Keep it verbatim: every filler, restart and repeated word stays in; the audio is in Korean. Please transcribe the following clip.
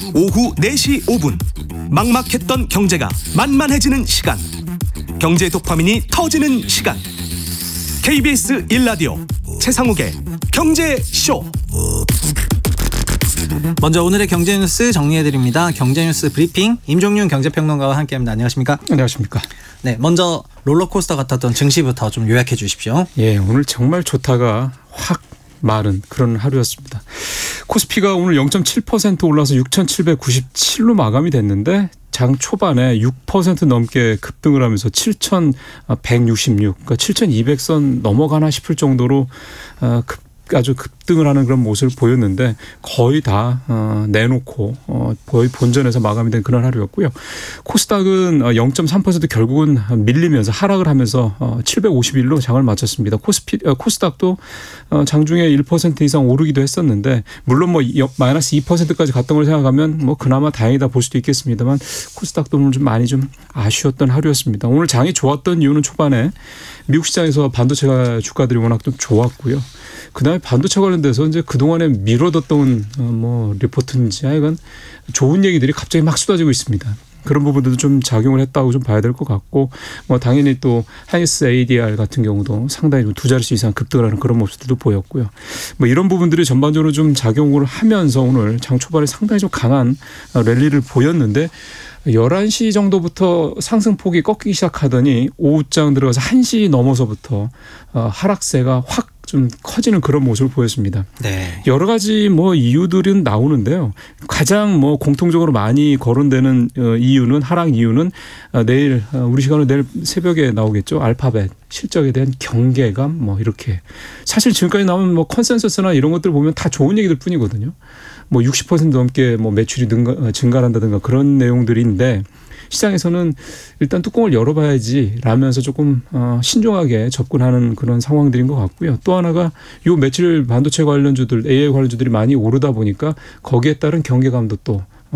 오후 네 시 오 분 막막했던 경제가 만만해지는 시간, 경제 도파민이 터지는 시간. 케이비에스 일 라디오 최상욱의 경제쇼. 먼저 오늘의 경제 뉴스 정리해드립니다. 경제 뉴스 브리핑 임종윤 경제평론가와 함께합니다. 안녕하십니까? 안녕하십니까? 네, 먼저 롤러코스터 같았던 증시부터 좀 요약해 주십시오. 예, 오늘 정말 좋다가 확 마른 그런 하루였습니다. 코스피가 오늘 영 점 칠 퍼센트 올라서 육천칠백구십칠로 마감이 됐는데 장 초반에 육 퍼센트 넘게 급등을 하면서 칠천백육십육, 그러니까 칠천이백 선 넘어가나 싶을 정도로 급 아주 급등을 하는 그런 모습을 보였는데 거의 다 어, 내놓고 어, 거의 본전에서 마감이 된 그런 하루였고요. 코스닥은 영 점 삼 퍼센트 결국은 밀리면서 하락을 하면서 어, 칠백오십일로 장을 마쳤습니다. 코스피, 어, 코스닥도 어, 장중에 일 퍼센트 이상 오르기도 했었는데 물론 뭐 마이너스 이 퍼센트까지 갔던 걸 생각하면 뭐 그나마 다행이다 볼 수도 있겠습니다만 코스닥도 오늘 좀 많이 좀 아쉬웠던 하루였습니다. 오늘 장이 좋았던 이유는 초반에 미국 시장에서 반도체 주가들이 워낙 좀 좋았고요. 그다음에 반도체 관련돼서 이제 그동안에 미뤄뒀던 뭐 리포트인지 하여간 좋은 얘기들이 갑자기 막 쏟아지고 있습니다. 그런 부분들도 좀 작용을 했다고 좀 봐야 될 것 같고, 뭐 당연히 또 하이닉스 에이디알 같은 경우도 상당히 좀 두 자릿수 이상 급등을 하는 그런 모습들도 보였고요. 뭐 이런 부분들이 전반적으로 좀 작용을 하면서 오늘 장 초반에 상당히 좀 강한 랠리를 보였는데 열한 시 정도부터 상승폭이 꺾이기 시작하더니 오후장 들어가서 한 시 넘어서부터 하락세가 확 좀 커지는 그런 모습을 보였습니다. 네. 여러 가지 뭐 이유들은 나오는데요. 가장 뭐 공통적으로 많이 거론되는 이유는 하락 이유는 내일 우리 시간으로 내일 새벽에 나오겠죠. 알파벳 실적에 대한 경계감 뭐 이렇게 사실 지금까지 나온 뭐 컨센서스나 이런 것들 보면 다 좋은 얘기들 뿐이거든요. 뭐 육십 퍼센트 넘게 뭐 매출이 증가, 증가한다든가 그런 내용들인데 시장에서는 일단 뚜껑을 열어봐야지 라면서 조금 어, 신중하게 접근하는 그런 상황들인 것 같고요. 또 하나가 요 며칠 반도체 관련주들, 에이아이 관련주들이 많이 오르다 보니까 거기에 따른 경계감도 또